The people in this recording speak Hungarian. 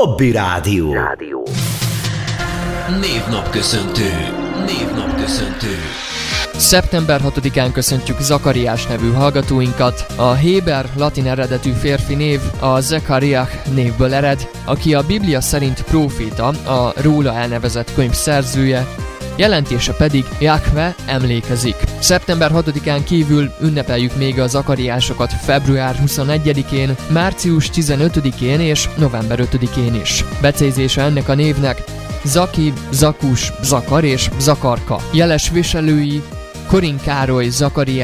Hobby Rádió. Névnapköszöntő. Szeptember 6-án köszöntjük Zakariás nevű hallgatóinkat. A héber latin eredetű férfi név a Zekariah névből ered, aki a Biblia szerint próféta, a róla elnevezett könyv szerzője, jelentése pedig Jahve emlékezik. Szeptember 6-án kívül ünnepeljük még a zakariásokat február 21-én, március 15-én és november 5-én is. Becézése ennek a névnek Zaki, Zakus, Zakar és Zakarka. Jeles viselői Korin Károly, Zakariás